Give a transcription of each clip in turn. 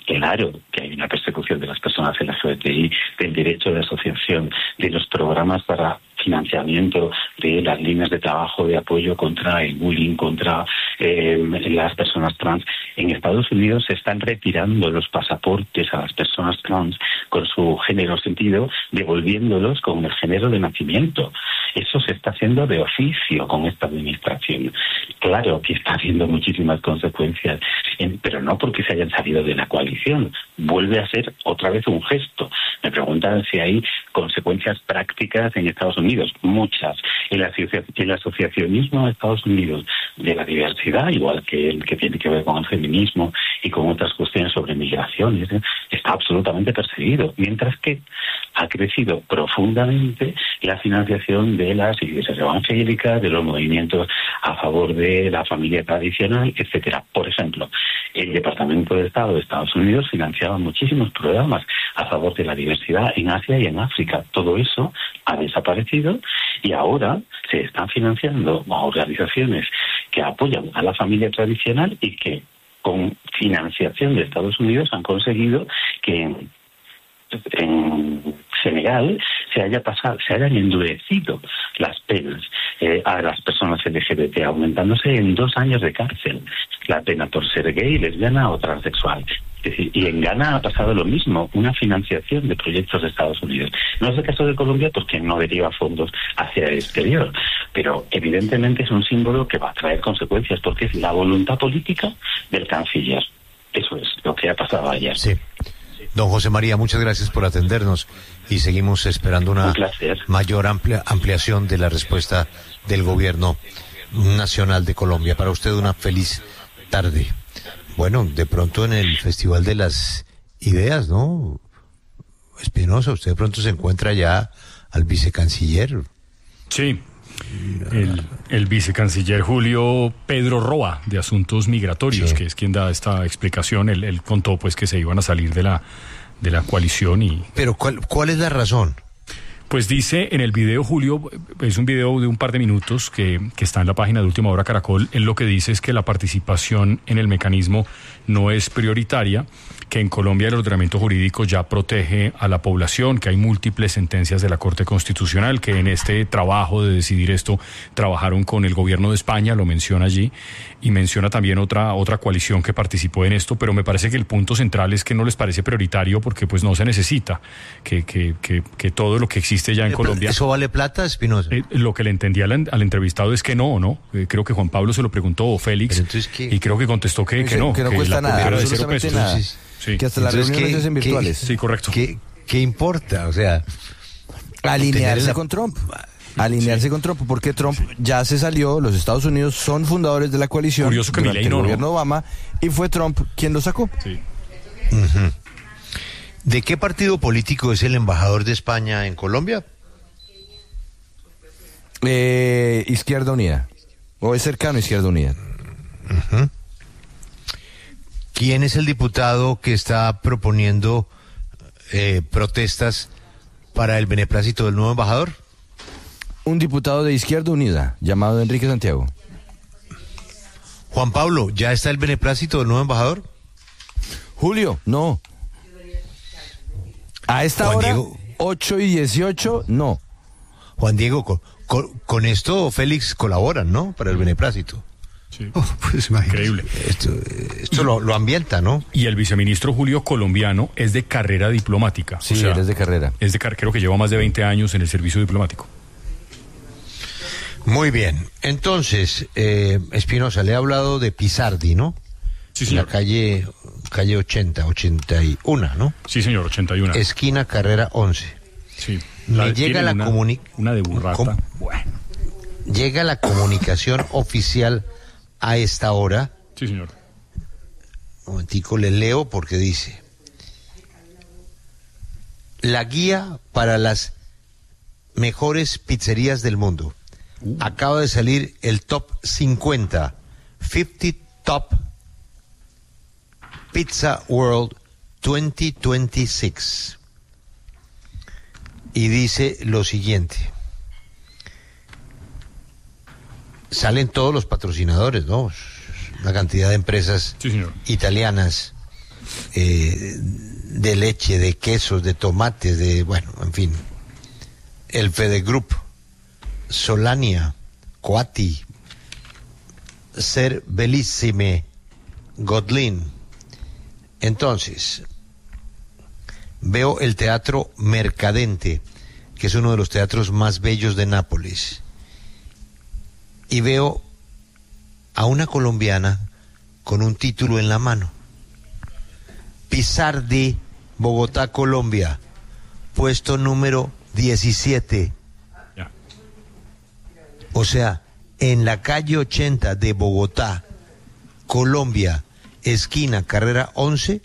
Claro que hay una persecución de las personas LGBTI, del derecho de asociación, de los programas para financiamiento de las líneas de trabajo de apoyo contra el bullying, contra las personas trans. En Estados Unidos se están retirando los pasaportes a las personas trans con su género sentido, devolviéndolos con el género de nacimiento. Eso se está haciendo de oficio con esta administración. Claro que está habiendo muchísimas consecuencias, pero no porque se hayan salido de la coalición. Vuelve a ser otra vez un gesto. Me preguntan si hay consecuencias prácticas en Estados Unidos. Muchas. El asociacionismo de Estados Unidos de la diversidad, igual que el que tiene que ver con el feminismo y con otras cuestiones sobre migraciones, está absolutamente perseguido. Mientras que ha crecido profundamente la financiación de las iglesias evangélicas, de los movimientos a favor de la familia tradicional, etcétera. Por ejemplo, el Departamento de Estado de Estados Unidos financiaba muchísimos programas a favor de la diversidad en Asia y en África. Todo eso ha desaparecido y ahora se están financiando organizaciones que apoyan a la familia tradicional y que con financiación de Estados Unidos han conseguido que en Senegal se hayan endurecido las penas a las personas LGBT, aumentándose en 2 años de cárcel la pena por ser gay, lesbiana o transexual. Es decir, y en Ghana ha pasado lo mismo, una financiación de proyectos de Estados Unidos. No es el caso de Colombia porque no deriva fondos hacia el exterior, pero evidentemente es un símbolo que va a traer consecuencias porque es la voluntad política del canciller. Eso es lo que ha pasado ayer. Sí. Don José María, muchas gracias por atendernos y seguimos esperando una mayor ampliación de la respuesta del Gobierno Nacional de Colombia. Para usted una feliz tarde. Bueno, de pronto en el Festival de las Ideas, ¿no? Espinosa, usted de pronto se encuentra ya al vicecanciller. Sí, el vicecanciller Julio Pedro Roa, de Asuntos Migratorios, sí, que es quien da esta explicación. Él contó pues que se iban a salir de la coalición y... Pero ¿cuál es la razón? Pues dice en el video, Julio, es un video de un par de minutos que está en la página de Última Hora Caracol. Él lo que dice es que la participación en el mecanismo no es prioritaria, que en Colombia el ordenamiento jurídico ya protege a la población, que hay múltiples sentencias de la Corte Constitucional, que en este trabajo de decidir esto trabajaron con el gobierno de España, lo menciona allí, y menciona también otra coalición que participó en esto, pero me parece que el punto central es que no les parece prioritario porque pues no se necesita, que todo lo que existe ya en Colombia... ¿Eso vale plata, Espinosa? Lo que le entendía al entrevistado es que no. Creo que Juan Pablo se lo preguntó, o Félix, y creo que contestó que no. Que no cuesta nada, de 0 pesos. Nada. Sí. Que hasta las reuniones se hacen virtuales. Sí, correcto. ¿Qué importa? O sea... Alinearse con Trump. Alinearse con Trump, porque Trump ya se salió, los Estados Unidos son fundadores de la coalición durante el gobierno Obama, y fue Trump quien lo sacó. Sí. Uh-huh. ¿De qué partido político es el embajador de España en Colombia? Izquierda Unida. O es cercano a Izquierda Unida. Uh-huh. ¿Quién es el diputado que está proponiendo protestas para el beneplácito del nuevo embajador? Un diputado de Izquierda Unida, llamado Enrique Santiago. Juan Pablo, ¿ya está el beneplácito del nuevo embajador? Julio, no. A esta hora, Diego, 8:18, no. Juan Diego, con esto Félix colaboran, ¿no? Para el beneplácito. Sí. Pues increíble. Esto lo ambienta, ¿no? Y el viceministro Julio, colombiano, es de carrera diplomática. Sí, él es de carrera. Creo que lleva más de 20 años en el servicio diplomático. Muy bien. Entonces, Espinosa, le he hablado de Pizardi, ¿no? Sí, señor. La calle 81, ¿no? Sí, señor, 81. Esquina Carrera 11. Sí. Me llega una de burrata. Bueno. Llega la comunicación oficial a esta hora. Sí, señor. Un momentico, le leo porque dice: la guía para las mejores pizzerías del mundo. Acaba de salir el top 50 Top Pizza World 2026. Y dice lo siguiente: salen todos los patrocinadores, ¿no? Una cantidad de empresas, sí, señor, italianas. de leche, de quesos, de tomates, en fin. El Fede Group, Solania, Coati, Ser Bellissime, Godlin. Entonces, veo el Teatro Mercadente, que es uno de los teatros más bellos de Nápoles, y veo a una colombiana con un título en la mano. Pizardi, Bogotá, Colombia, puesto número 17. Ya. O sea, en la calle 80 de Bogotá, Colombia, esquina Carrera 11,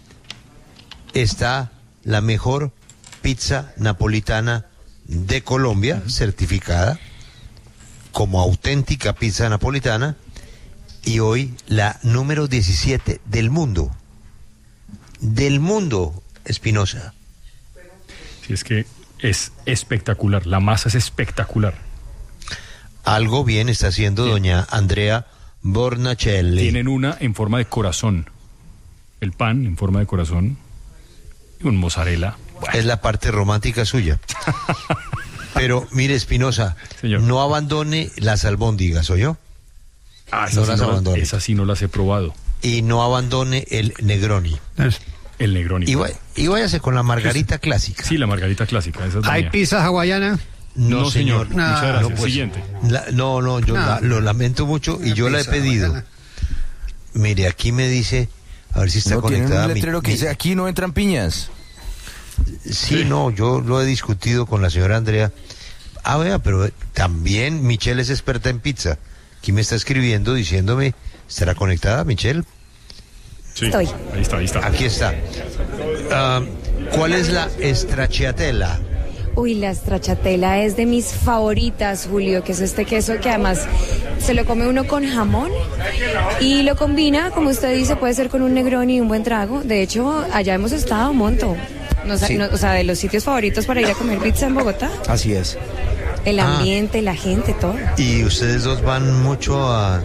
está la mejor pizza napolitana de Colombia, certificada como auténtica pizza napolitana, y hoy la número 17 del mundo. Del mundo, Espinosa. Sí, es que es espectacular, la masa es espectacular. Algo bien está haciendo doña Andrea Bornacelli. Tienen una en forma de corazón, el pan en forma de corazón y un mozzarella. Bueno. Es la parte romántica suya. Pero mire, Espinosa, no abandone las albóndigas, ¿oyó? Esas sí no las he probado. Y no abandone el Negroni. El Negroni. Y váyase con la margarita clásica. Sí, la margarita clásica. Esa es ¿Hay pizza hawaiana? No, señor. Muchas gracias. No, pues, siguiente. Yo lo lamento mucho y yo la he pedido. Hawaiana. Mire, aquí me dice, a ver si está conectada. Tiene un letrero que dice, aquí no entran piñas. Sí, no, yo lo he discutido con la señora Andrea. Vea, pero también Michelle es experta en pizza. Aquí me está escribiendo diciéndome, ¿estará conectada, Michelle? Sí, estoy. Ahí está. Aquí está. ¿Cuál es la stracciatella? Uy, la stracciatella es de mis favoritas, Julio, que es este queso que además se lo come uno con jamón y lo combina, como usted dice, puede ser con un Negroni y un buen trago. De hecho, allá hemos estado un montón. Sí. De los sitios favoritos para ir a comer pizza en Bogotá. Así es. El ambiente, la gente, todo. ¿Y ustedes dos van mucho a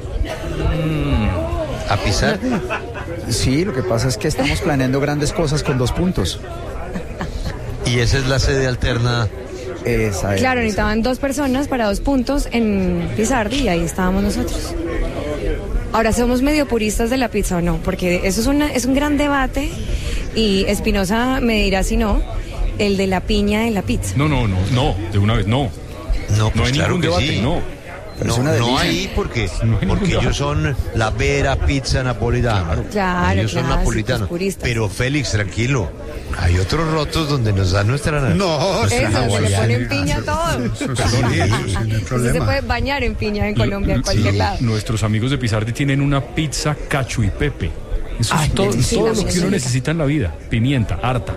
pisar? Sí, lo que pasa es que estamos planeando grandes cosas con 2 puntos. Y esa es la sede alterna. Claro, necesitaban 2 personas para 2 puntos en Pizardi y ahí estábamos nosotros. Ahora, ¿somos medio puristas de la pizza o no? Porque eso es un gran debate y Espinosa me dirá si no, el de la piña en la pizza. No, de una vez no. No, pues no hay claro ningún debate, sí. No. No hay porque ellos son la vera pizza napolitana. Claro, ellos son napolitanos. Pero Félix, tranquilo. Hay otros rotos donde nos dan nuestra hawaiana. Se le ponen piña todo. Se puede bañar en piña en Colombia, en cualquier lado. Nuestros amigos de Pizardi tienen una pizza cacho y pepe. Eso es todo lo que uno necesita en la vida. Pimienta, harta.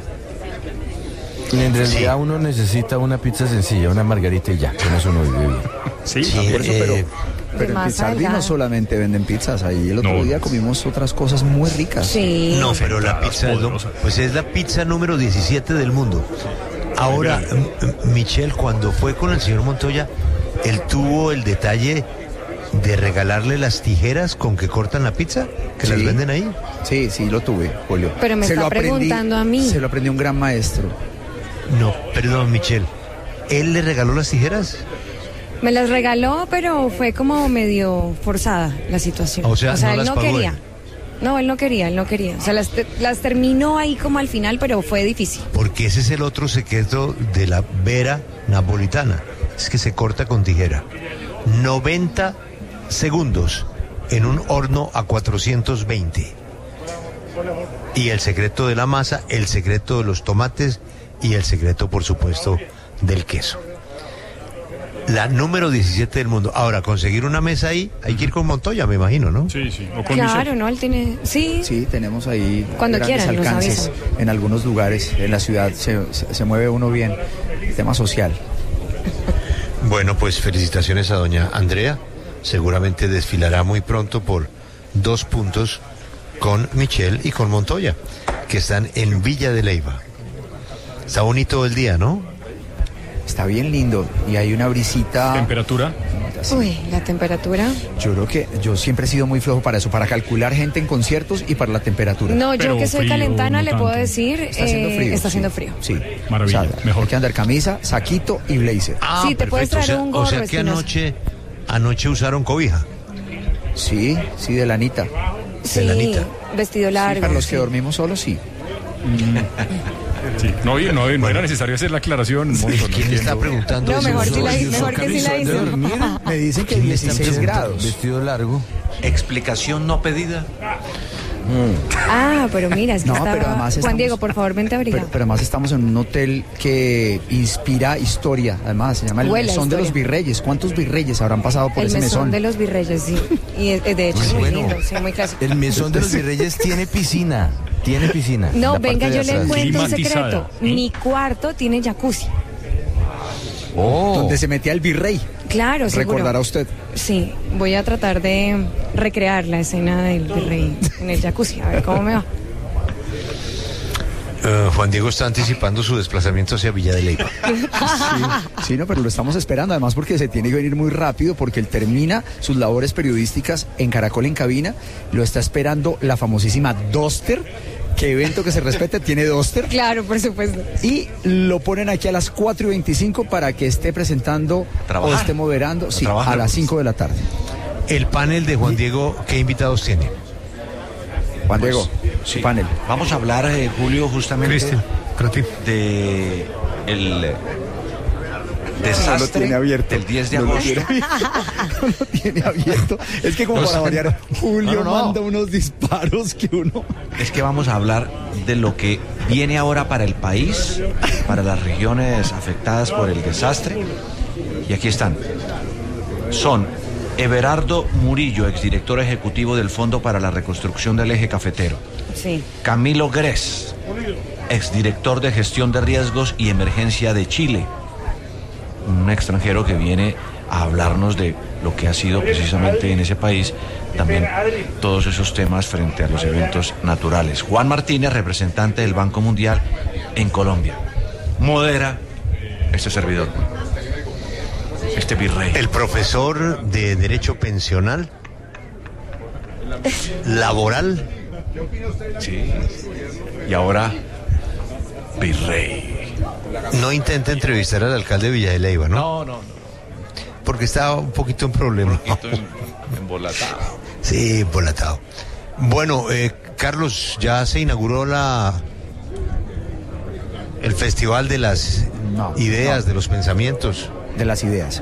En realidad uno necesita una pizza sencilla, una margarita y ya, con eso uno vive bien. Sí, por eso, pero en Pizardi no solamente venden pizzas, ahí el otro día comimos otras cosas muy ricas. Sí. No, pero la pizza es la pizza número 17 del mundo. Ahora, Michelle, cuando fue con el señor Montoya, él tuvo el detalle de regalarle las tijeras con que cortan la pizza, que las venden ahí. Sí, lo tuve, Julio. Pero me está preguntando a mí. Se lo aprendió un gran maestro. No, perdón, Michelle. ¿Él le regaló las tijeras? Me las regaló, pero fue como medio forzada la situación. O sea él no quería. No, él no quería. O sea, las terminó ahí como al final, pero fue difícil. Porque ese es el otro secreto de la vera napolitana. Es que se corta con tijera. 90 segundos en un horno a 420. Y el secreto de la masa, el secreto de los tomates y el secreto, por supuesto, del queso. La número 17 del mundo. Ahora, conseguir una mesa ahí, hay que ir con Montoya, me imagino, ¿no? Sí. O con claro, ¿no? Él tiene... Sí, tenemos ahí cuando grandes quieran, alcances en algunos lugares. En la ciudad se mueve uno bien. Tema social. Bueno, pues felicitaciones a doña Andrea. Seguramente desfilará muy pronto por 2 puntos con Michelle y con Montoya, que están en Villa de Leyva. Está bonito el día, ¿no? Está bien lindo y hay una brisita. ¿Temperatura? críticas. Uy, la temperatura. Yo creo que yo siempre he sido muy flojo para eso, para calcular gente en conciertos y para la temperatura. No, yo que soy calentana le puedo decir, está haciendo frío. Está haciendo frío. Sí. Maravilla, mejor. Hay que andar camisa, saquito y blazer. Sí, te puedes traer un gorro. O sea que anoche usaron cobija. Sí, de lanita. Sí, vestido largo. Sí, para los que dormimos solos, sí. Sí, no era necesario hacer la aclaración. ¿Quién está preguntando? No, mejor que sí la hice. Me dicen que 16 grados. Vestido largo. Explicación no pedida. Pero mira, es que Juan Diego, por favor, vente abrigado. Pero además estamos en un hotel que inspira historia. Además, se llama el Mesón de los Virreyes. ¿Cuántos virreyes habrán pasado por ese mesón? El Mesón de los Virreyes, sí. Y de hecho es muy lindo, sí, muy clásico. El Mesón de los Virreyes tiene piscina. No, venga, yo le cuento un secreto. Mi cuarto tiene jacuzzi. Donde se metía el virrey. Claro, seguro. ¿Recordará usted? Sí, voy a tratar de recrear la escena del virrey en el jacuzzi, a ver cómo me va. Juan Diego está anticipando su desplazamiento hacia Villa de Leyva. Sí, no, pero lo estamos esperando, además porque se tiene que venir muy rápido, porque él termina sus labores periodísticas en Caracol en cabina, lo está esperando la famosísima Duster. ¿Qué evento que se respete tiene Duster? Claro, por supuesto. Y lo ponen aquí a las 4:25 para que esté presentando o esté moderando, a las 5 de la tarde. El panel de Juan Diego, ¿qué invitados tiene? Juan Diego, su panel. Vamos a hablar, Julio, justamente Cristian, para ti. de el desastre del 10 de agosto. No lo tiene abierto. Es que como para variar, Julio manda unos disparos que uno... Es que vamos a hablar de lo que viene ahora para el país, para las regiones afectadas por el desastre. Y aquí están. Son Everardo Murillo, exdirector ejecutivo del Fondo para la Reconstrucción del Eje Cafetero. Sí. Camilo Gress, exdirector de Gestión de Riesgos y Emergencia de Chile. Un extranjero que viene a hablarnos de lo que ha sido precisamente en ese país también todos esos temas frente a los eventos naturales. Juan Martínez, representante del Banco Mundial en Colombia. Modera este servidor, este virrey. El profesor de Derecho Pensional, Laboral. Sí. Y ahora, virrey. No intenta entrevistar al alcalde de Villa de Leyva, ¿no? No. Porque estaba un poquito en problema. Un poquito embolatado. Sí, embolatado. Bueno, Carlos, ya se inauguró el Festival de las Ideas, de los Pensamientos. De las ideas.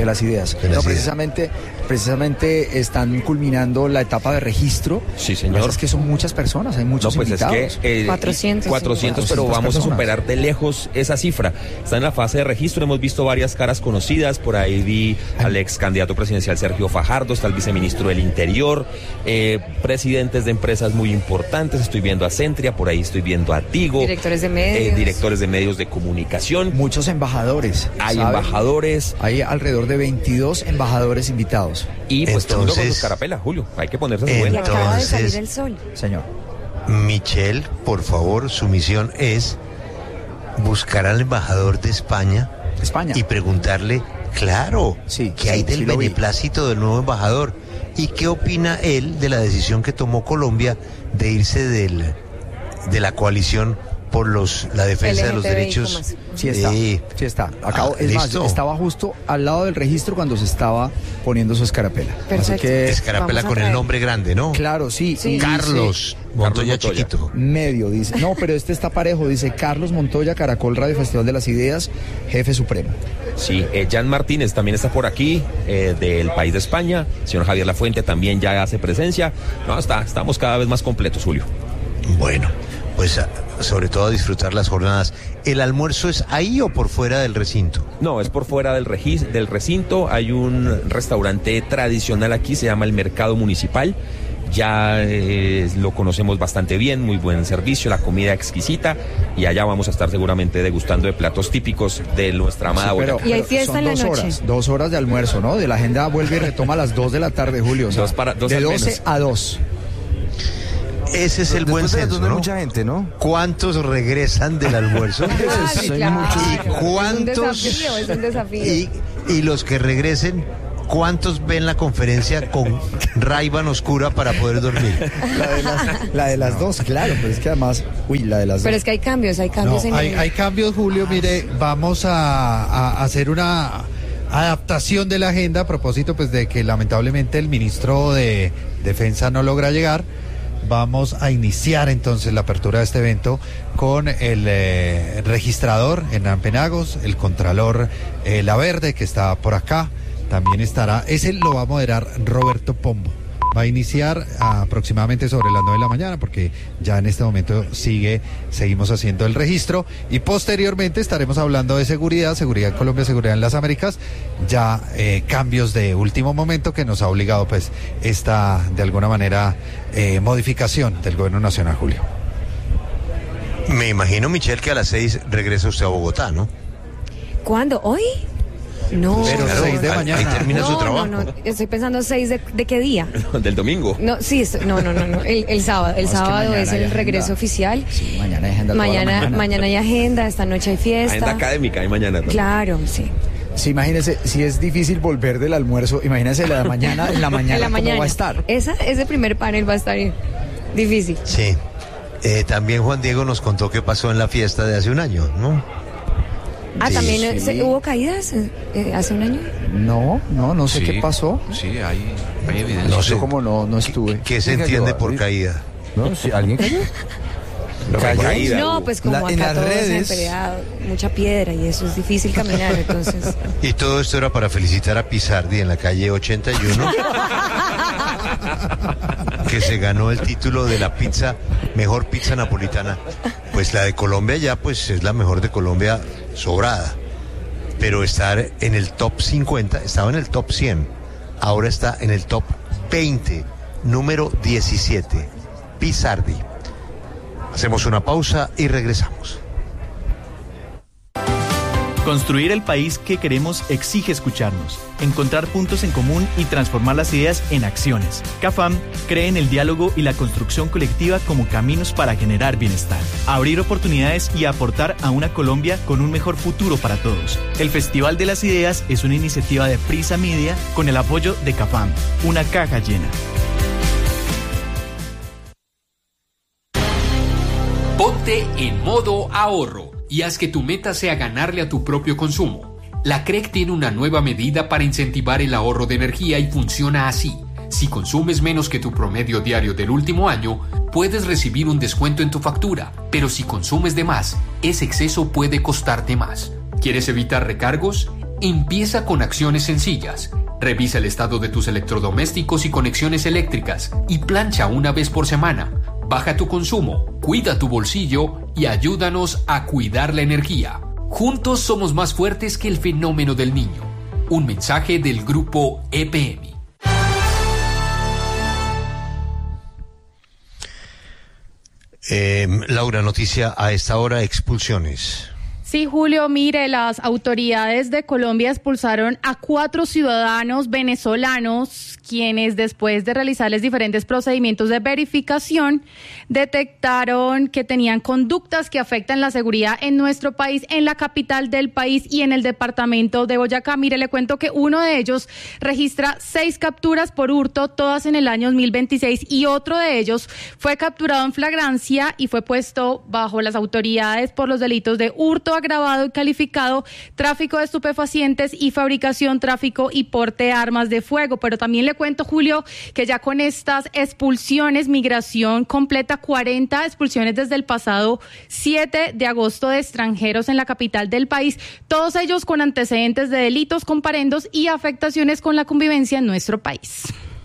Precisamente están culminando la etapa de registro. Sí, señor. Es que son muchas personas, hay muchos invitados. Es que, 400, pero vamos a superar de lejos esa cifra. Está en la fase de registro, hemos visto varias caras conocidas, por ahí vi al ex candidato presidencial Sergio Fajardo, está el viceministro del Interior, presidentes de empresas muy importantes, estoy viendo a Centria, por ahí estoy viendo a Tigo. Directores de medios de comunicación. Muchos embajadores. Hay embajadores. Hay alrededor de 22 embajadores invitados. Y pues todo el mundo con sus carapelas, Julio. Hay que ponerse a su vuelta. Acaba de salir el sol. Señor. Michelle, por favor, su misión es buscar al embajador de España y preguntarle, qué hay del beneplácito del nuevo embajador y qué opina él de la decisión que tomó Colombia de irse de la coalición por la defensa de los derechos. Sí está. Estaba justo al lado del registro cuando se estaba poniendo su escarapela. Perfecto. Así que escarapela con el nombre grande, ¿no? Claro, sí. Carlos Montoya chiquito. Medio, dice. No, pero este está parejo, dice Carlos Montoya, Caracol Radio Festival de las Ideas, jefe supremo. Sí, Jan Martínez también está por aquí, del país de España. Señor Javier Lafuente también ya hace presencia. Estamos cada vez más completos, Julio. Bueno, pues sobre todo a disfrutar las jornadas. ¿El almuerzo es ahí o por fuera del recinto? No, es por fuera del recinto. Hay un restaurante tradicional aquí, se llama el Mercado Municipal. Ya lo conocemos bastante bien, muy buen servicio, la comida exquisita, y allá vamos a estar seguramente degustando de platos típicos de nuestra amada Boyacá. Y hay fiesta en la noche. 2 horas de almuerzo, ¿no? De la agenda vuelve y retoma a las 2 de la tarde, Julio. O sea, de 12 a 2. Ese es el buen censo, ¿no? Mucha gente, ¿no? ¿Cuántos regresan del almuerzo? Claro. ¿Y cuántos? Es un desafío. Y los que regresen, ¿Cuántos ven la conferencia con Ray-Ban oscura para poder dormir? La de las dos, claro, pero es que además, la de las dos. Pero es que hay cambios hay cambios, Julio. Mire, vamos a hacer una adaptación de la agenda a propósito pues de que lamentablemente el ministro de Defensa no logra llegar. Vamos a iniciar entonces la apertura de este evento con el registrador Hernán Penagos, el contralor Laverde, que está por acá, también estará, ese lo va a moderar Roberto Pombo. Va a iniciar aproximadamente sobre las 9 de la mañana, porque ya en este momento seguimos haciendo el registro, y posteriormente estaremos hablando de seguridad en Colombia, seguridad en las Américas, ya cambios de último momento que nos ha obligado pues esta, de alguna manera, modificación del gobierno nacional, Julio. Me imagino, Michelle, que a las 6 regresa usted a Bogotá, ¿no? ¿Cuándo? ¿Hoy? No, pero 6 de mañana. Ahí termina su trabajo. No, estoy pensando 6 de qué día. Del domingo. No, sí, no. El sábado. El sábado es el regreso oficial. Sí, mañana hay agenda. Mañana hay agenda, esta noche hay fiesta. Agenda académica, hay mañana también. Claro, sí. Sí, imagínese, si es difícil volver del almuerzo, imagínese en la mañana, ¿cómo va a estar? Ese primer panel va a estar difícil. Sí. También Juan Diego nos contó qué pasó en la fiesta de hace un año, ¿no? Sí, también sí. ¿Hubo caídas hace un año? No sé qué pasó. Sí, hay evidencia. No sé. Yo como no estuve. ¿Qué se entiende por caída? No, sí, ¿alguien cayó? No, pues como acá en las redes, mucha piedra y eso es difícil caminar, entonces. Y todo esto era para felicitar a Pizardi en la calle 81, que se ganó el título de la mejor pizza napolitana. Pues la de Colombia ya pues es la mejor de Colombia sobrada, pero estar en el top 50, estaba en el top 100, ahora está en el top 20, número 17, Pizardi. Hacemos una pausa y regresamos. Construir el país que queremos exige escucharnos, encontrar puntos en común y transformar las ideas en acciones. CAFAM cree en el diálogo y la construcción colectiva como caminos para generar bienestar, abrir oportunidades y aportar a una Colombia con un mejor futuro para todos. El Festival de las Ideas es una iniciativa de Prisa Media con el apoyo de CAFAM, una caja llena. Ponte en modo ahorro y haz que tu meta sea ganarle a tu propio consumo. La CREC tiene una nueva medida para incentivar el ahorro de energía y funciona así. Si consumes menos que tu promedio diario del último año, puedes recibir un descuento en tu factura, pero si consumes de más, ese exceso puede costarte más. ¿Quieres evitar recargos? Empieza con acciones sencillas. Revisa el estado de tus electrodomésticos y conexiones eléctricas y plancha una vez por semana. Baja tu consumo, cuida tu bolsillo y ayúdanos a cuidar la energía. Juntos somos más fuertes que el fenómeno del niño. Un mensaje del grupo EPM. Laura, noticia a esta hora, expulsiones. Sí, Julio, mire, las autoridades de Colombia expulsaron a 4 ciudadanos venezolanos, quienes después de realizarles diferentes procedimientos de verificación, detectaron que tenían conductas que afectan la seguridad en nuestro país, en la capital del país y en el departamento de Boyacá. Mire, le cuento que uno de ellos registra 6 capturas por hurto, todas en el año 2026, y otro de ellos fue capturado en flagrancia y fue puesto bajo las autoridades por los delitos de hurto agravado y calificado, tráfico de estupefacientes y fabricación, tráfico y porte de armas de fuego. Pero también le cuento, Julio, que ya con estas expulsiones, Migración completa 40 expulsiones desde el pasado 7 de agosto de extranjeros en la capital del país, todos ellos con antecedentes de delitos, comparendos y afectaciones con la convivencia en nuestro país.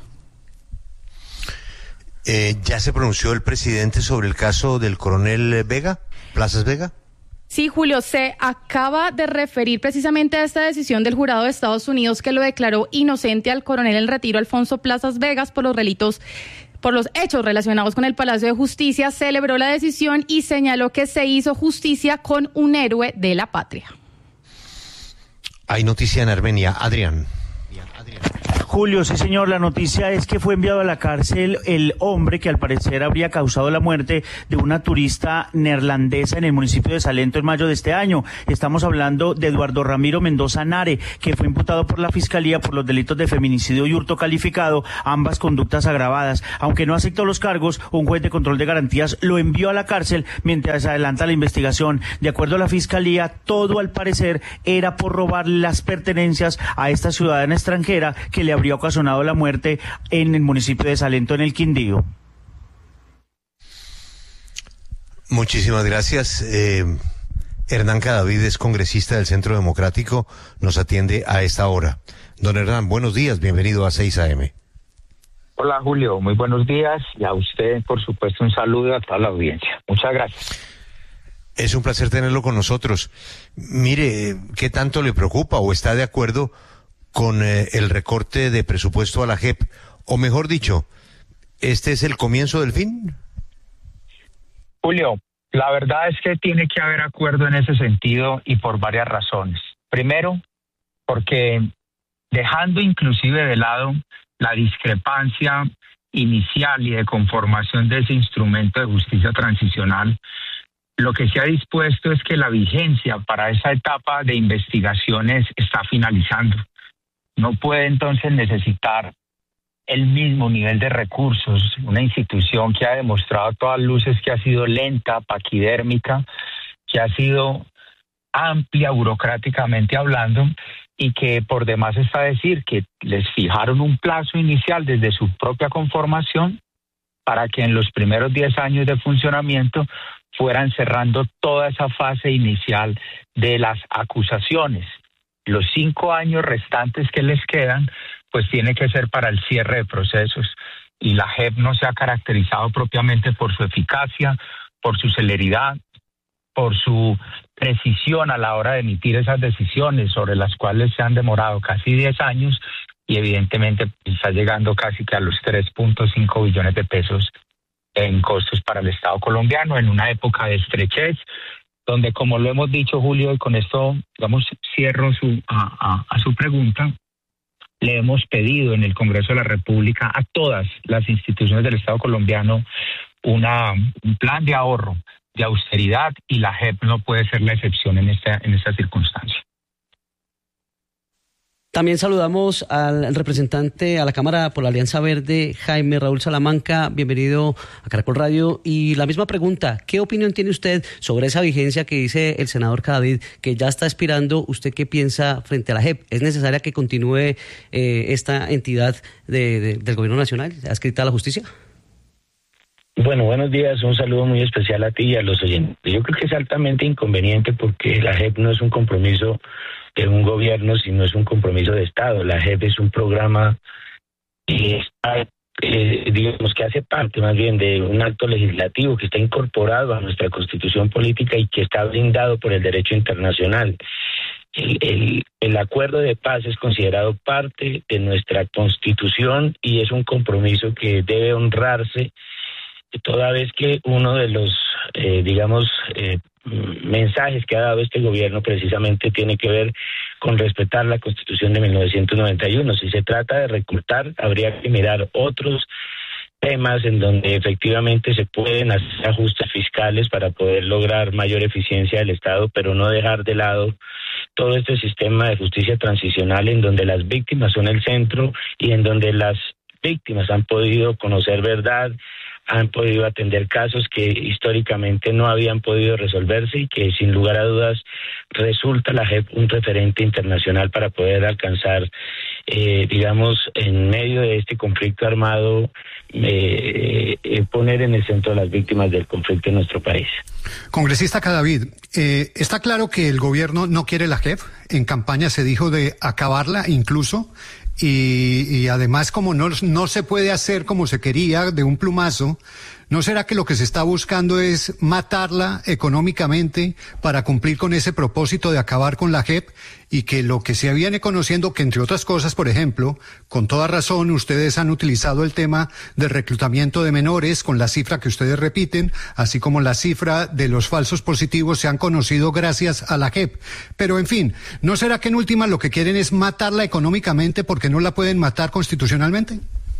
¿Ya se pronunció el presidente sobre el caso del coronel Vega, Plazas Vega? Sí, Julio, se acaba de referir precisamente a esta decisión del jurado de Estados Unidos que lo declaró inocente al coronel en retiro Alfonso Plazas Vegas por los hechos relacionados con el Palacio de Justicia. Celebró la decisión y señaló que se hizo justicia con un héroe de la patria. Hay noticia en Armenia, Adrián. Julio, sí señor, la noticia es que fue enviado a la cárcel el hombre que al parecer habría causado la muerte de una turista neerlandesa en el municipio de Salento en mayo de este año. Estamos hablando de Eduardo Ramiro Mendoza Nare, que fue imputado por la Fiscalía por los delitos de feminicidio y hurto calificado, ambas conductas agravadas. Aunque no aceptó los cargos, un juez de control de garantías lo envió a la cárcel mientras se adelanta la investigación. De acuerdo a la Fiscalía, todo al parecer era por robar las pertenencias a esta ciudadana extranjera que le habría ocasionado la muerte en el municipio de Salento, en el Quindío. Muchísimas gracias. Hernán Cadavid es congresista del Centro Democrático, nos atiende a esta hora. Don Hernán, buenos días, bienvenido a 6 AM. Hola Julio, muy buenos días, y a usted por supuesto un saludo a toda la audiencia. Muchas gracias. Es un placer tenerlo con nosotros. Mire, ¿qué tanto le preocupa o está de acuerdo con el recorte de presupuesto a la JEP? O mejor dicho, ¿este es el comienzo del fin? Julio, la verdad es que tiene que haber acuerdo en ese sentido y por varias razones. Primero, porque dejando inclusive de lado la discrepancia inicial y de conformación de ese instrumento de justicia transicional, lo que se ha dispuesto es que la vigencia para esa etapa de investigaciones está finalizando. No puede entonces necesitar el mismo nivel de recursos, una institución que ha demostrado a todas luces que ha sido lenta, paquidérmica, que ha sido amplia burocráticamente hablando, y que por demás está decir que les fijaron un plazo inicial desde su propia conformación para que en los primeros 10 años de funcionamiento fueran cerrando toda esa fase inicial de las acusaciones. Los 5 años restantes que les quedan, pues tiene que ser para el cierre de procesos. Y la JEP no se ha caracterizado propiamente por su eficacia, por su celeridad, por su precisión a la hora de emitir esas decisiones sobre las cuales se han demorado casi 10 años y evidentemente está llegando casi que a los 3.5 billones de pesos en costos para el Estado colombiano en una época de estrechez, donde, como lo hemos dicho, Julio, y con esto, digamos, cierro a su pregunta, le hemos pedido en el Congreso de la República a todas las instituciones del Estado colombiano un plan de ahorro, de austeridad, y la JEP no puede ser la excepción en esta circunstancia. También saludamos al representante a la Cámara por la Alianza Verde, Jaime Raúl Salamanca. Bienvenido a Caracol Radio. Y la misma pregunta, ¿qué opinión tiene usted sobre esa vigencia que dice el senador Cadavid, que ya está expirando? ¿Usted qué piensa frente a la JEP? ¿Es necesaria que continúe esta entidad del Gobierno Nacional adscrita a la justicia? Bueno, buenos días. Un saludo muy especial a ti y a los oyentes. Yo creo que es altamente inconveniente porque la JEP no es un compromiso de un gobierno, sino es un compromiso de Estado. La JEP es un programa que está, digamos que hace parte más bien de un acto legislativo que está incorporado a nuestra Constitución política y que está blindado por el derecho internacional. El acuerdo de paz es considerado parte de nuestra Constitución y es un compromiso que debe honrarse, toda vez que uno de los, mensajes que ha dado este gobierno precisamente tiene que ver con respetar la Constitución de 1991. Si se trata de recortar, habría que mirar otros temas en donde efectivamente se pueden hacer ajustes fiscales para poder lograr mayor eficiencia del Estado, pero no dejar de lado todo este sistema de justicia transicional en donde las víctimas son el centro y en donde las víctimas han podido conocer verdad, han podido atender casos que históricamente no habían podido resolverse y que sin lugar a dudas resulta la JEP un referente internacional para poder alcanzar, en medio de este conflicto armado, poner en el centro a las víctimas del conflicto en nuestro país. Congresista Cadavid, está claro que el gobierno no quiere la JEP. En campaña se dijo de acabarla incluso. Y además, como no se puede hacer como se quería de un plumazo, ¿No será que lo que se está buscando es matarla económicamente para cumplir con ese propósito de acabar con la JEP? Y que lo que se viene conociendo, que entre otras cosas, por ejemplo, con toda razón, ustedes han utilizado el tema del reclutamiento de menores con la cifra que ustedes repiten, así como la cifra de los falsos positivos se han conocido gracias a la JEP. Pero, en fin, ¿no será que en última lo que quieren es matarla económicamente porque no la pueden matar constitucionalmente?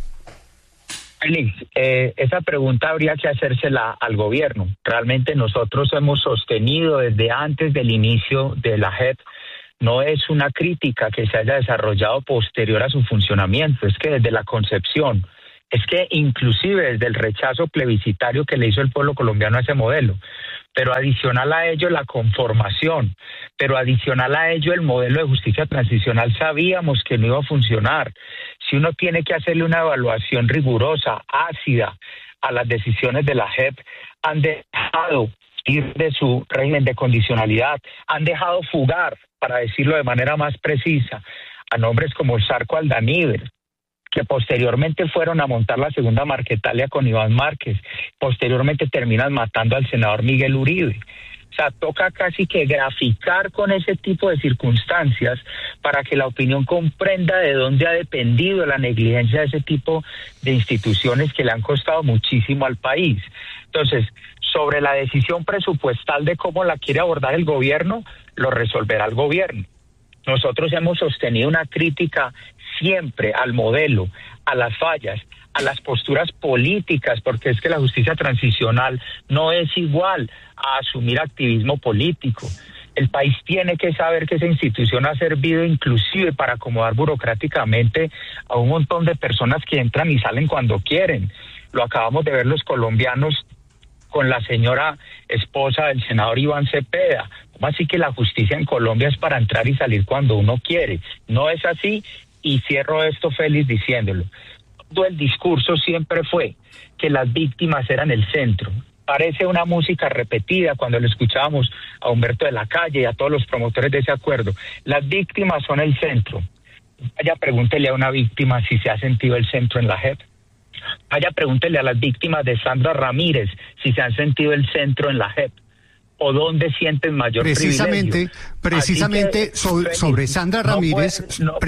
Félix, esa pregunta habría que hacérsela al gobierno. Realmente nosotros hemos sostenido desde antes del inicio de la JEP. No es una crítica que se haya desarrollado posterior a su funcionamiento, es que desde la concepción, es que inclusive desde el rechazo plebiscitario que le hizo el pueblo colombiano a ese modelo, pero adicional a ello la conformación, pero adicional a ello el modelo de justicia transicional sabíamos que no iba a funcionar. Si uno tiene que hacerle una evaluación rigurosa, ácida, a las decisiones de la JEP, han dejado ir de su régimen de condicionalidad, han dejado fugar, para decirlo de manera más precisa, a nombres como el Zarco Aldaníver, que posteriormente fueron a montar la segunda Marquetalia con Iván Márquez, posteriormente terminan matando al senador Miguel Uribe. O sea, toca casi que graficar con ese tipo de circunstancias para que la opinión comprenda de dónde ha dependido la negligencia de ese tipo de instituciones que le han costado muchísimo al país. Entonces, sobre la decisión presupuestal de cómo la quiere abordar el gobierno, lo resolverá el gobierno. Nosotros hemos sostenido una crítica siempre al modelo, a las fallas, a las posturas políticas, porque es que la justicia transicional no es igual a asumir activismo político. El país tiene que saber que esa institución ha servido inclusive para acomodar burocráticamente a un montón de personas que entran y salen cuando quieren. Lo acabamos de ver los colombianos con la señora esposa del senador Iván Cepeda. ¿Cómo así que la justicia en Colombia es para entrar y salir cuando uno quiere? No es así, y cierro esto, Félix, diciéndolo. Todo el discurso siempre fue que las víctimas eran el centro. Parece una música repetida cuando le escuchábamos a Humberto de la Calle y a todos los promotores de ese acuerdo. Las víctimas son el centro. Vaya, pregúntele a una víctima si se ha sentido el centro en la JEP. Vaya, pregúntele a las víctimas de Sandra Ramírez si se han sentido el centro en la JEP o dónde sienten mayor privilegio. Precisamente sobre Sandra Ramírez,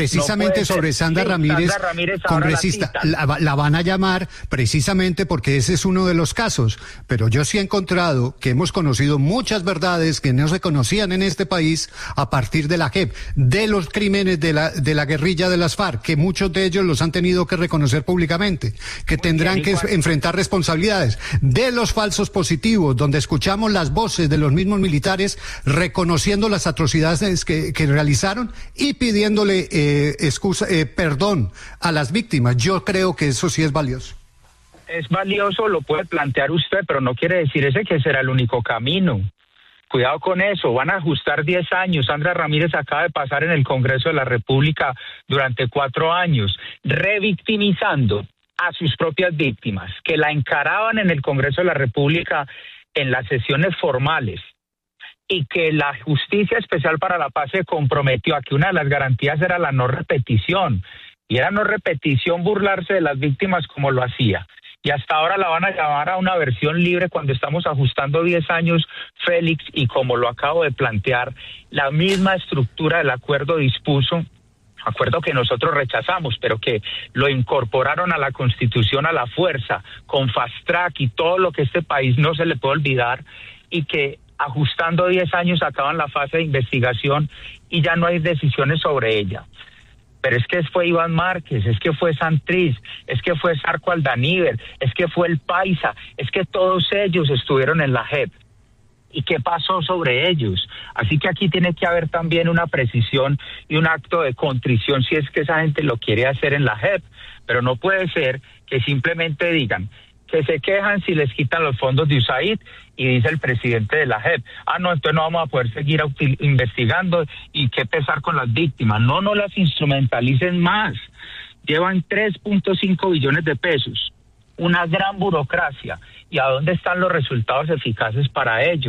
sobre Sandra Ramírez, congresista, la van a llamar precisamente porque ese es uno de los casos, pero yo sí he encontrado que hemos conocido muchas verdades que no se conocían en este país a partir de la JEP, de los crímenes de la guerrilla de las FARC, que muchos de ellos los han tenido que reconocer públicamente, que tendrán que enfrentar responsabilidades, de los falsos positivos, donde escuchamos las voces de los mismos militares reconociendo las atrocidades que realizaron y pidiéndole perdón a las víctimas. Yo creo que eso sí es valioso. Es valioso, lo puede plantear usted, pero no quiere decir ese que será el único camino. Cuidado con eso, van a ajustar 10 años. Sandra Ramírez acaba de pasar en el Congreso de la República durante 4 años, revictimizando a sus propias víctimas, que la encaraban en el Congreso de la República en las sesiones formales, y que la Justicia Especial para la Paz se comprometió a que una de las garantías era la no repetición, y era no repetición burlarse de las víctimas como lo hacía. Y hasta ahora la van a llamar a una versión libre cuando estamos ajustando 10 años, Félix, y como lo acabo de plantear, la misma estructura del acuerdo dispuso, acuerdo que nosotros rechazamos, pero que lo incorporaron a la Constitución a la fuerza, con fast track y todo lo que este país no se le puede olvidar, y que ajustando 10 años acaban la fase de investigación y ya no hay decisiones sobre ella. Pero es que fue Iván Márquez, es que fue Santriz, es que fue Zarco Aldaníver, es que fue el Paisa, es que todos ellos estuvieron en la JEP. ¿Y qué pasó sobre ellos? Así que aquí tiene que haber también una precisión y un acto de contrición si es que esa gente lo quiere hacer en la JEP. Pero no puede ser que simplemente digan que se quejan si les quitan los fondos de USAID y dice el presidente de la JEP, no, entonces no vamos a poder seguir investigando y qué pesar con las víctimas. No las instrumentalicen más. Llevan 3.5 billones de pesos. Una gran burocracia. ¿Y a dónde están los resultados eficaces para ello?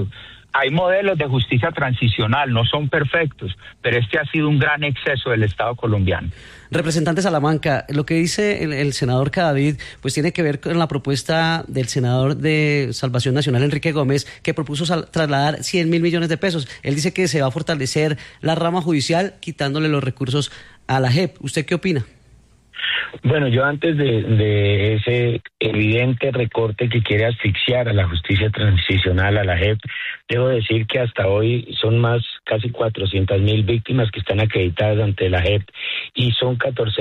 Hay modelos de justicia transicional, no son perfectos, pero este ha sido un gran exceso del Estado colombiano. Representante Salamanca, lo que dice el senador Cadavid, pues tiene que ver con la propuesta del senador de Salvación Nacional, Enrique Gómez, que propuso trasladar 100.000 millones de pesos. Él dice que se va a fortalecer la rama judicial quitándole los recursos a la JEP. ¿Usted qué opina? Bueno, yo antes de ese evidente recorte que quiere asfixiar a la justicia transicional, a la JEP, debo decir que hasta hoy son casi 400.000 víctimas que están acreditadas ante la JEP y son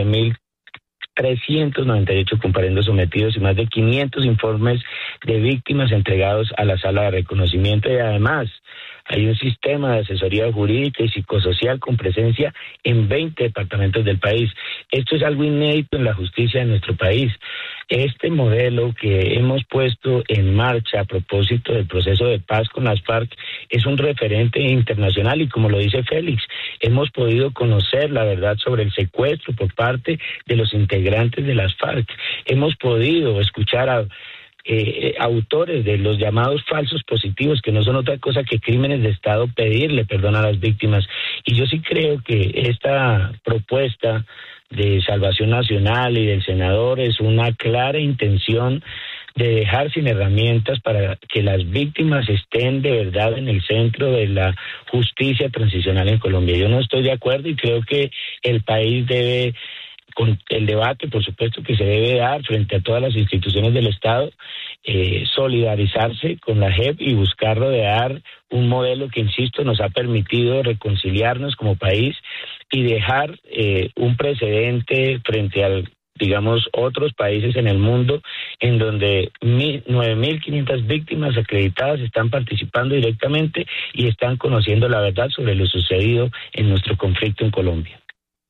14.398 comparendos sometidos y más de 500 informes de víctimas entregados a la sala de reconocimiento, y además hay un sistema de asesoría jurídica y psicosocial con presencia en 20 departamentos del país. Esto es algo inédito en la justicia de nuestro país. Este modelo que hemos puesto en marcha a propósito del proceso de paz con las FARC es un referente internacional y, como lo dice Félix, hemos podido conocer la verdad sobre el secuestro por parte de los integrantes de las FARC. Hemos podido escuchar a autores de los llamados falsos positivos, que no son otra cosa que crímenes de Estado, pedirle perdón a las víctimas. Y yo sí creo que esta propuesta de Salvación Nacional y del senador es una clara intención de dejar sin herramientas para que las víctimas estén de verdad en el centro de la justicia transicional en Colombia. Yo no estoy de acuerdo y creo que el país debe, con el debate, por supuesto, que se debe dar frente a todas las instituciones del Estado, solidarizarse con la JEP y buscar rodear un modelo que, insisto, nos ha permitido reconciliarnos como país y dejar un precedente frente a, digamos, otros países en el mundo en donde 9.500 víctimas acreditadas están participando directamente y están conociendo la verdad sobre lo sucedido en nuestro conflicto en Colombia.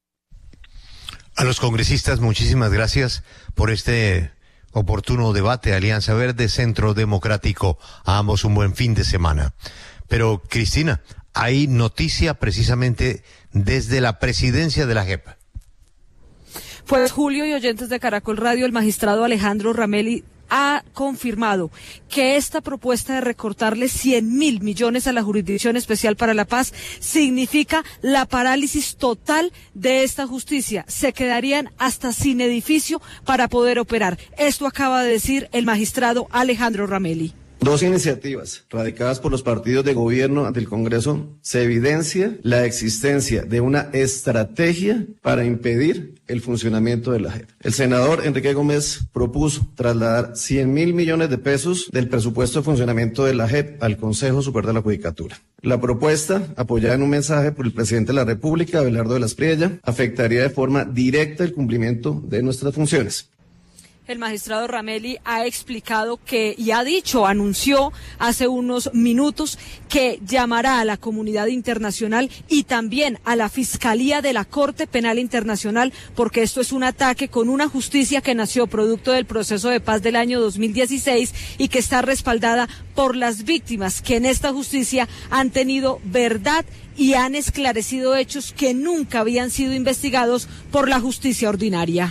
A los congresistas, muchísimas gracias por este oportuno debate. Alianza Verde, Centro Democrático, a ambos un buen fin de semana. Pero, Cristina, hay noticia precisamente desde la presidencia de la JEP. Pues, Julio y oyentes de Caracol Radio, el magistrado Alejandro Ramelli ha confirmado que esta propuesta de recortarle 100.000 millones a la Jurisdicción Especial para la Paz significa la parálisis total de esta justicia. Se quedarían hasta sin edificio para poder operar. Esto acaba de decir el magistrado Alejandro Ramelli. Dos iniciativas radicadas por los partidos de gobierno ante el Congreso, se evidencia la existencia de una estrategia para impedir el funcionamiento de la JEP. El senador Enrique Gómez propuso trasladar 100.000 millones de pesos del presupuesto de funcionamiento de la JEP al Consejo Superior de la Judicatura. La propuesta, apoyada en un mensaje por el presidente de la República, Abelardo de la Espriella, afectaría de forma directa el cumplimiento de nuestras funciones. El magistrado Ramelli ha explicado que, y ha dicho, anunció hace unos minutos que llamará a la comunidad internacional y también a la Fiscalía de la Corte Penal Internacional, porque esto es un ataque con una justicia que nació producto del proceso de paz del año 2016 y que está respaldada por las víctimas que en esta justicia han tenido verdad y han esclarecido hechos que nunca habían sido investigados por la justicia ordinaria.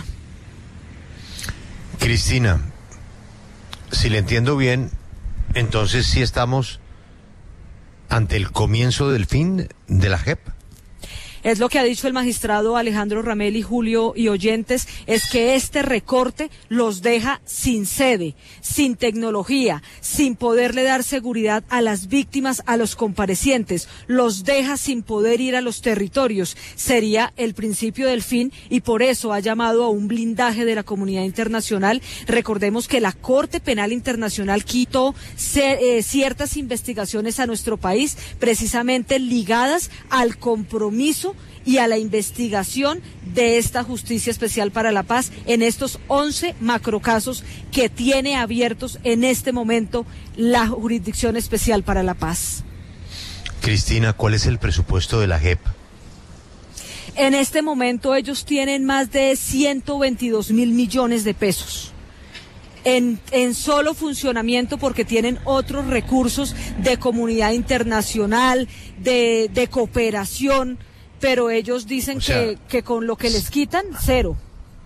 Cristina, si le entiendo bien, entonces sí estamos ante el comienzo del fin de la JEP. Es lo que ha dicho el magistrado Alejandro Ramelli, Julio y oyentes, es que este recorte los deja sin sede, sin tecnología, sin poderle dar seguridad a las víctimas, a los comparecientes, los deja sin poder ir a los territorios. Sería el principio del fin y por eso ha llamado a un blindaje de la comunidad internacional. Recordemos que la Corte Penal Internacional quitó ciertas investigaciones a nuestro país, precisamente ligadas al compromiso y a la investigación de esta Justicia Especial para la Paz en estos 11 macrocasos que tiene abiertos en este momento la Jurisdicción Especial para la Paz. Cristina, ¿cuál es el presupuesto de la JEP? En este momento ellos tienen más de 122.000 millones de pesos. En solo funcionamiento, porque tienen otros recursos de comunidad internacional, de cooperación, pero ellos dicen que con lo que les quitan, cero.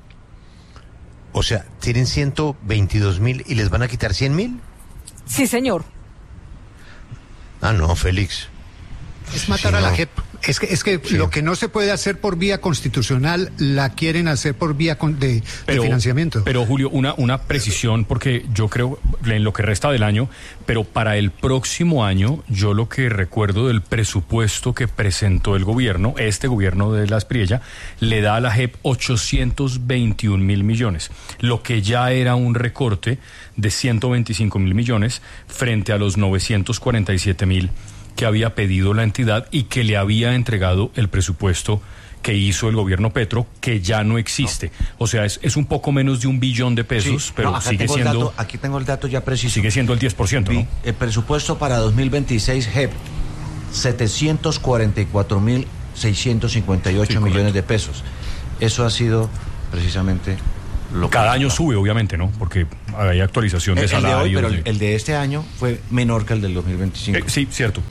O sea, tienen 122.000 y les van a quitar 100.000. Sí, señor. Ah, no, Félix. Es matar a la JEP. Es que sí. Lo que no se puede hacer por vía constitucional, la quieren hacer por vía de financiamiento. Pero, Julio, una precisión, porque yo creo, en lo que resta del año, pero para el próximo año, yo lo que recuerdo del presupuesto que presentó el gobierno, este gobierno de la Aspriella, le da a la JEP 821.000 millones, lo que ya era un recorte de 125.000 millones frente a los 947.000 que había pedido la entidad y que le había entregado el presupuesto que hizo el gobierno Petro, que ya no existe. O sea, es un poco menos de 1 billón de pesos, sí, pero sigue siendo... Aquí tengo el dato ya preciso. Sigue siendo el 10%, ¿no? El presupuesto para 2026, JEP, 744.658 millones de pesos. Eso ha sido precisamente... Cada año sube, obviamente, ¿no? Porque hay actualización de salarios. El de hoy, pero el de este año fue menor que el del 2025. Sí, cierto.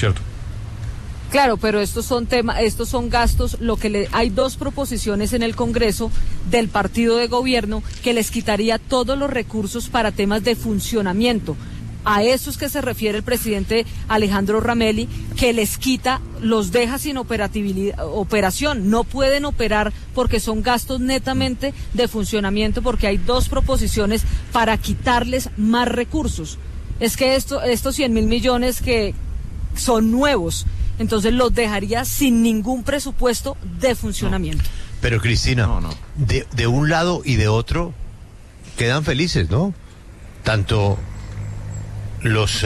Claro, pero estos son gastos. Hay 2 proposiciones en el Congreso del partido de gobierno que les quitaría todos los recursos para temas de funcionamiento. A esos que se refiere el presidente Alejandro Ramelli, que les quita, los deja sin operación, no pueden operar porque son gastos netamente de funcionamiento, porque hay 2 proposiciones para quitarles más recursos. Es que estos 100.000 millones que son nuevos, entonces los dejaría sin ningún presupuesto de funcionamiento. Pero Cristina, de un lado y de otro quedan felices, ¿no? Tanto los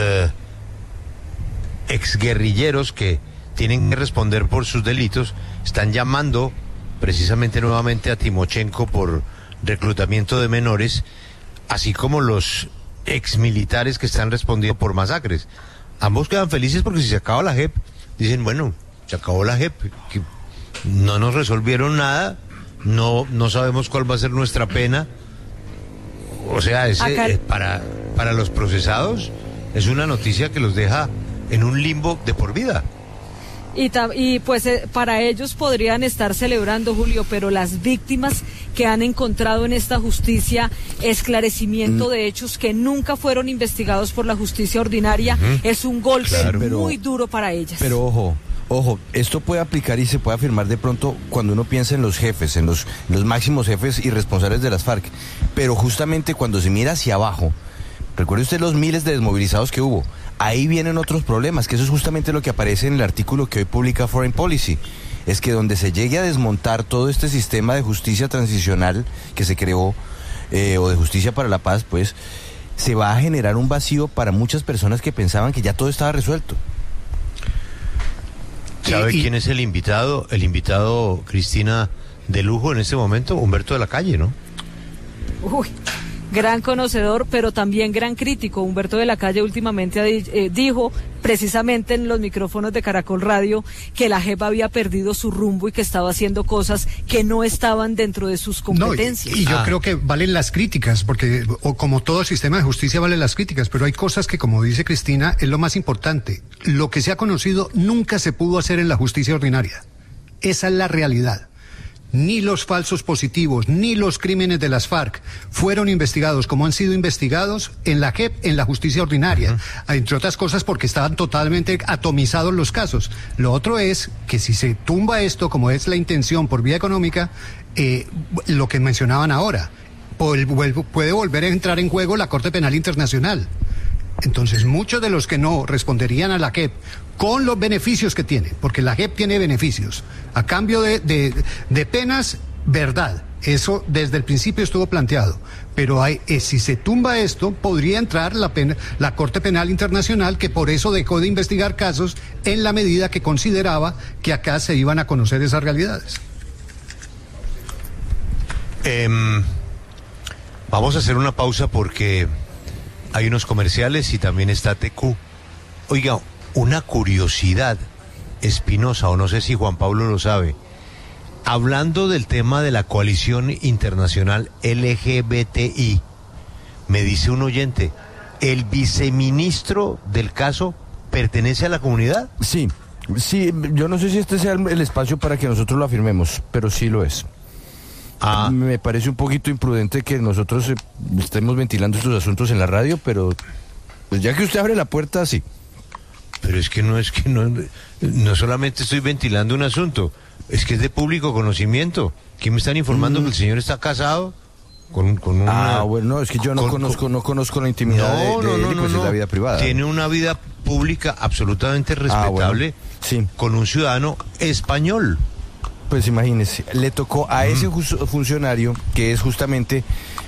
exguerrilleros que tienen que responder por sus delitos están llamando precisamente nuevamente a Timochenko por reclutamiento de menores, así como los exmilitares que están respondiendo por masacres. Ambos quedan felices porque si se acaba la JEP, dicen, bueno, se acabó la JEP, que no nos resolvieron nada, no sabemos cuál va a ser nuestra pena. O sea, para los procesados es una noticia que los deja en un limbo de por vida. Y pues para ellos podrían estar celebrando, Julio, pero las víctimas que han encontrado en esta justicia esclarecimiento de hechos que nunca fueron investigados por la justicia ordinaria, es un golpe muy duro para ellas. Pero ojo, esto puede aplicar y se puede afirmar de pronto cuando uno piensa en los jefes, en los máximos jefes y responsables de las FARC, pero justamente cuando se mira hacia abajo, recuerde usted los miles de desmovilizados que hubo, ahí vienen otros problemas, que eso es justamente lo que aparece en el artículo que hoy publica Foreign Policy, es que donde se llegue a desmontar todo este sistema de justicia transicional que se creó, o de justicia para la paz, pues, se va a generar un vacío para muchas personas que pensaban que ya todo estaba resuelto. ¿Sabe quién es el invitado? El invitado, Cristina, de lujo en este momento, Humberto de la Calle, ¿no? Uy, gran conocedor, pero también gran crítico. Humberto de la Calle últimamente dijo, precisamente en los micrófonos de Caracol Radio, que la JEP había perdido su rumbo y que estaba haciendo cosas que no estaban dentro de sus competencias. No, y yo creo que valen las críticas, porque como todo sistema de justicia valen las críticas, pero hay cosas que, como dice Cristina, es lo más importante. Lo que se ha conocido nunca se pudo hacer en la justicia ordinaria. Esa es la realidad. Ni los falsos positivos, ni los crímenes de las FARC fueron investigados como han sido investigados en la JEP, en la justicia ordinaria, entre otras cosas porque estaban totalmente atomizados los casos. Lo otro es que si se tumba esto, como es la intención por vía económica, lo que mencionaban ahora, puede volver a entrar en juego la Corte Penal Internacional. Entonces, muchos de los que no responderían a la JEP con los beneficios que tiene, porque la JEP tiene beneficios, a cambio de penas, verdad, eso desde el principio estuvo planteado, pero si se tumba esto, podría entrar la Corte Penal Internacional, que por eso dejó de investigar casos en la medida que consideraba que acá se iban a conocer esas realidades. Vamos a hacer una pausa porque hay unos comerciales y también está TQ. Oiga, una curiosidad, Espinosa, o no sé si Juan Pablo lo sabe. Hablando del tema de la coalición internacional LGBTI, me dice un oyente, ¿el viceministro del caso pertenece a la comunidad? Sí, yo no sé si este sea el espacio para que nosotros lo afirmemos, pero sí lo es. Me parece un poquito imprudente que nosotros estemos ventilando estos asuntos en la radio, pero pues ya que usted abre la puerta, sí. Pero es que no solamente estoy ventilando un asunto, es que es de público conocimiento. ¿Quién me están informando que el señor está casado? Con una... bueno, es que yo no conozco la intimidad de él, pues es la vida privada. Tiene una vida pública absolutamente respetable con un ciudadano español. Pues imagínese, le tocó a ese funcionario, que es justamente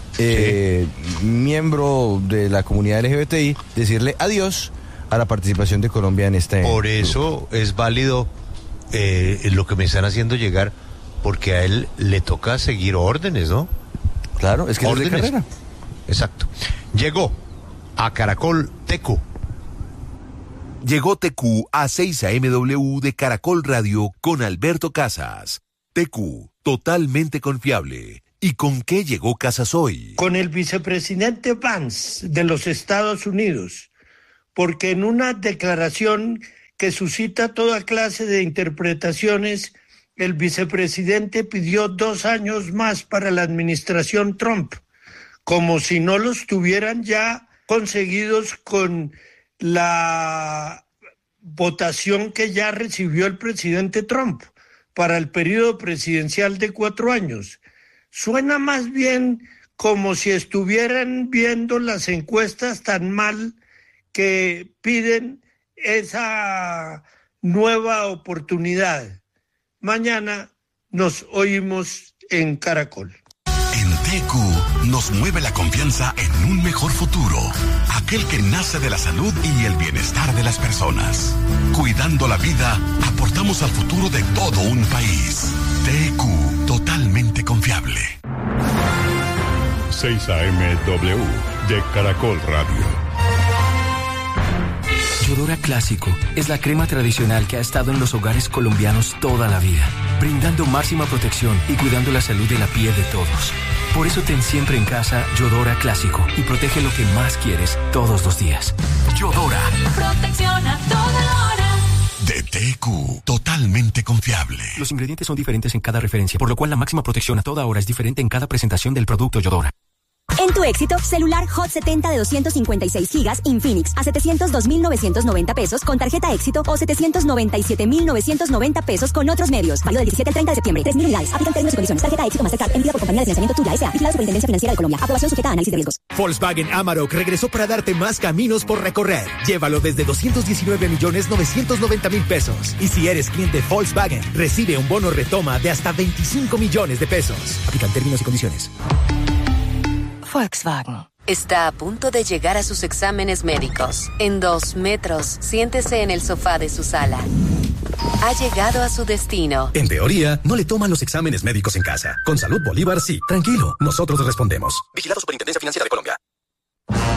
miembro de la comunidad LGBTI, decirle adiós a la participación de Colombia en este... Por eso es válido lo que me están haciendo llegar, porque a él le toca seguir órdenes, ¿no? Claro, es que órdenes. Es de carrera. Exacto. Llegó a Caracol TQ. Llegó TQ a 6 AMW de Caracol Radio con Alberto Casas. TQ, totalmente confiable. ¿Y con qué llegó Casas hoy? Con el vicepresidente Vance de los Estados Unidos, porque en una declaración que suscita toda clase de interpretaciones, el vicepresidente pidió 2 años más para la administración Trump, como si no los tuvieran ya conseguidos con la votación que ya recibió el presidente Trump para el periodo presidencial de 4 años. Suena más bien como si estuvieran viendo las encuestas tan mal que piden esa nueva oportunidad. Mañana nos oímos en Caracol. En TQ nos mueve la confianza en un mejor futuro, aquel que nace de la salud y el bienestar de las personas. Cuidando la vida, aportamos al futuro de todo un país. TQ, totalmente confiable. 6 AMW de Caracol Radio. Yodora Clásico es la crema tradicional que ha estado en los hogares colombianos toda la vida, brindando máxima protección y cuidando la salud de la piel de todos. Por eso ten siempre en casa Yodora Clásico y protege lo que más quieres todos los días. Yodora. Protección a toda hora. De TQ, totalmente confiable. Los ingredientes son diferentes en cada referencia, por lo cual la máxima protección a toda hora es diferente en cada presentación del producto Yodora. En tu éxito, celular Hot 70 de 256 gigas Infinix a 702.990 pesos con tarjeta éxito o 797.990 pesos con otros medios. Válido del 17 al 30 de septiembre. 3.000 unidades. Aplican términos y condiciones. Tarjeta éxito Mastercard emitida por compañía de financiamiento Tuya S.A. Vigilada Superintendencia Financiera de Colombia. Aprobación sujeta a análisis de riesgos. Volkswagen Amarok regresó para darte más caminos por recorrer. Llévalo desde 219.990.000 pesos. Y si eres cliente Volkswagen, recibe un bono retoma de hasta 25 millones de pesos. Aplican términos y condiciones. Volkswagen. Está a punto de llegar a sus exámenes médicos. En 2 metros, siéntese en el sofá de su sala. Ha llegado a su destino. En teoría, no le toman los exámenes médicos en casa. Con Salud Bolívar, sí. Tranquilo, nosotros respondemos. Vigilado Superintendencia Financiera de Colombia.